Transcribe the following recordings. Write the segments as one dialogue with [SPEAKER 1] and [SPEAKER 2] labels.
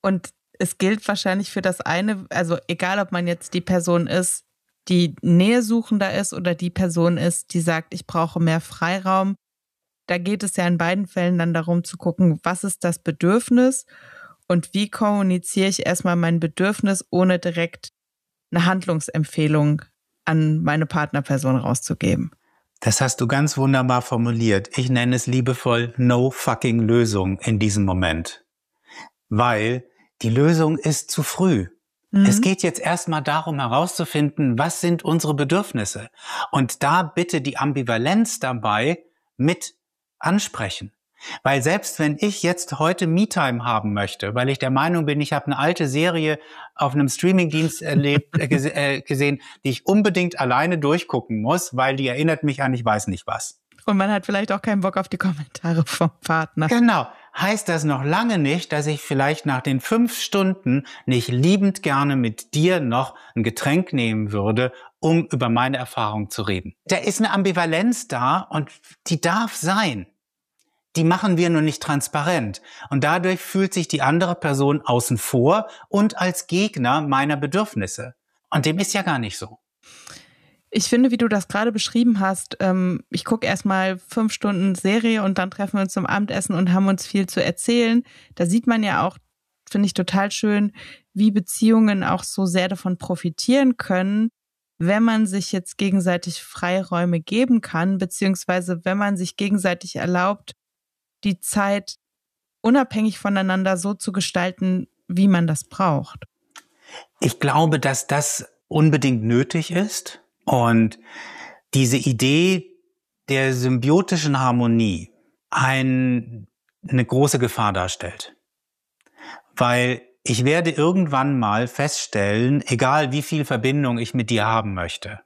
[SPEAKER 1] Und es gilt wahrscheinlich für das eine, also egal, ob man jetzt die Person ist, die nähesuchender ist oder die Person ist, die sagt, ich brauche mehr Freiraum. Da geht es ja in beiden Fällen dann darum zu gucken, was ist das Bedürfnis und wie kommuniziere ich erstmal mein Bedürfnis, ohne direkt eine Handlungsempfehlung an meine Partnerperson rauszugeben.
[SPEAKER 2] Das hast du ganz wunderbar formuliert. Ich nenne es liebevoll No fucking Lösung in diesem Moment. Weil die Lösung ist zu früh. Es geht jetzt erstmal darum herauszufinden, was sind unsere Bedürfnisse? Und da bitte die Ambivalenz dabei mit ansprechen. Weil selbst wenn ich jetzt heute Me-Time haben möchte, weil ich der Meinung bin, ich habe eine alte Serie auf einem Streamingdienst gesehen, die ich unbedingt alleine durchgucken muss, weil die erinnert mich an ich weiß nicht was.
[SPEAKER 1] Und man hat vielleicht auch keinen Bock auf die Kommentare vom Partner.
[SPEAKER 2] Genau. Heißt das noch lange nicht, dass ich vielleicht nach den 5 Stunden nicht liebend gerne mit dir noch ein Getränk nehmen würde, um über meine Erfahrung zu reden. Da ist eine Ambivalenz da und die darf sein. Die machen wir nur nicht transparent. Und dadurch fühlt sich die andere Person außen vor und als Gegner meiner Bedürfnisse. Und dem ist ja gar nicht so.
[SPEAKER 1] Ich finde, wie du das gerade beschrieben hast, ich gucke erstmal 5 Stunden Serie und dann treffen wir uns zum Abendessen und haben uns viel zu erzählen. Da sieht man ja auch, finde ich total schön, wie Beziehungen auch so sehr davon profitieren können, wenn man sich jetzt gegenseitig Freiräume geben kann, beziehungsweise wenn man sich gegenseitig erlaubt, die Zeit unabhängig voneinander so zu gestalten, wie man das braucht.
[SPEAKER 2] Ich glaube, dass das unbedingt nötig ist. Und diese Idee der symbiotischen Harmonie eine große Gefahr darstellt. Weil ich werde irgendwann mal feststellen, egal wie viel Verbindung ich mit dir haben möchte,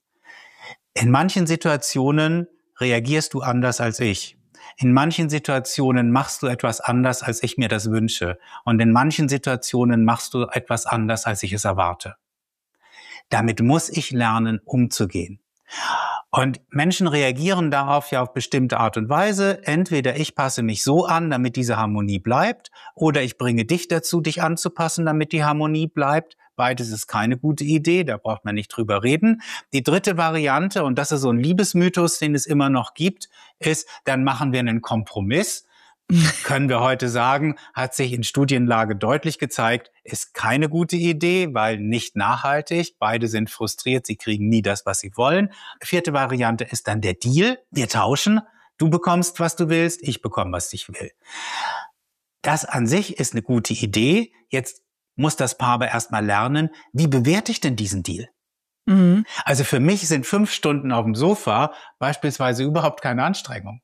[SPEAKER 2] in manchen Situationen reagierst du anders als ich. In manchen Situationen machst du etwas anders, als ich mir das wünsche. Und in manchen Situationen machst du etwas anders, als ich es erwarte. Damit muss ich lernen, umzugehen. Und Menschen reagieren darauf ja auf bestimmte Art und Weise. Entweder ich passe mich so an, damit diese Harmonie bleibt, oder ich bringe dich dazu, dich anzupassen, damit die Harmonie bleibt. Beides ist keine gute Idee, da braucht man nicht drüber reden. Die dritte Variante, und das ist so ein Liebesmythos, den es immer noch gibt, ist, dann machen wir einen Kompromiss. Können wir heute sagen, hat sich in Studienlage deutlich gezeigt, ist keine gute Idee, weil nicht nachhaltig. Beide sind frustriert, sie kriegen nie das, was sie wollen. 4. Variante ist dann der Deal. Wir tauschen. Du bekommst, was du willst, ich bekomme, was ich will. Das an sich ist eine gute Idee. Jetzt muss das Paar aber erstmal lernen, wie bewerte ich denn diesen Deal? Also für mich sind 5 Stunden auf dem Sofa beispielsweise überhaupt keine Anstrengung.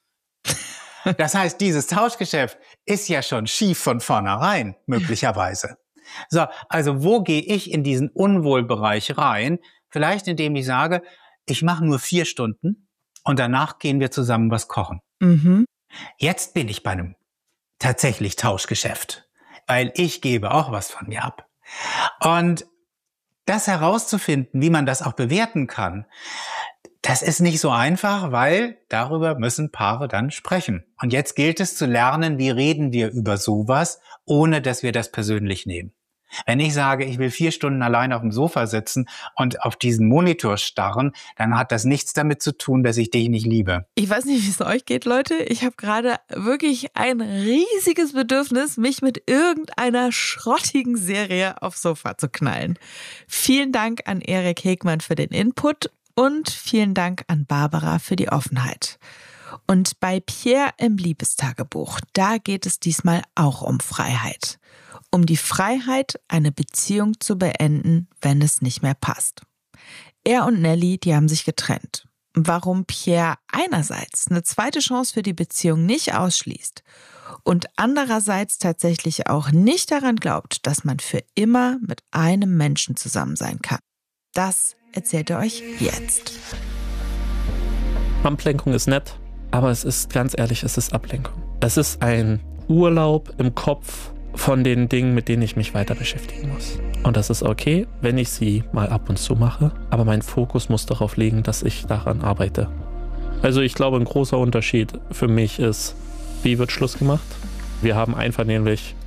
[SPEAKER 2] Das heißt, dieses Tauschgeschäft ist ja schon schief von vornherein, möglicherweise. So, also wo gehe ich in diesen Unwohlbereich rein? Vielleicht indem ich sage, ich mache nur 4 Stunden und danach gehen wir zusammen was kochen. Jetzt bin ich bei einem tatsächlich Tauschgeschäft, weil ich gebe auch was von mir ab. Und das herauszufinden, wie man das auch bewerten kann, das ist nicht so einfach, weil darüber müssen Paare dann sprechen. Und jetzt gilt es zu lernen, wie reden wir über sowas, ohne dass wir das persönlich nehmen. Wenn ich sage, ich will 4 Stunden allein auf dem Sofa sitzen und auf diesen Monitor starren, dann hat das nichts damit zu tun, dass ich dich nicht liebe.
[SPEAKER 1] Ich weiß nicht, wie es euch geht, Leute. Ich habe gerade wirklich ein riesiges Bedürfnis, mich mit irgendeiner schrottigen Serie aufs Sofa zu knallen. Vielen Dank an Erik Hegmann für den Input. Und vielen Dank an Barbara für die Offenheit. Und bei Pierre im Liebestagebuch, da geht es diesmal auch um Freiheit. Um die Freiheit, eine Beziehung zu beenden, wenn es nicht mehr passt. Er und Nelly, die haben sich getrennt. Warum Pierre einerseits eine zweite Chance für die Beziehung nicht ausschließt und andererseits tatsächlich auch nicht daran glaubt, dass man für immer mit einem Menschen zusammen sein kann. Das erzählt er euch jetzt.
[SPEAKER 3] Ablenkung ist nett, aber es ist, ganz ehrlich, es ist Ablenkung. Es ist ein Urlaub im Kopf von den Dingen, mit denen ich mich weiter beschäftigen muss. Und das ist okay, wenn ich sie mal ab und zu mache, aber mein Fokus muss darauf liegen, dass ich daran arbeite. Also ich glaube, ein großer Unterschied für mich ist, wie wird Schluss gemacht? Wir haben einvernehmlich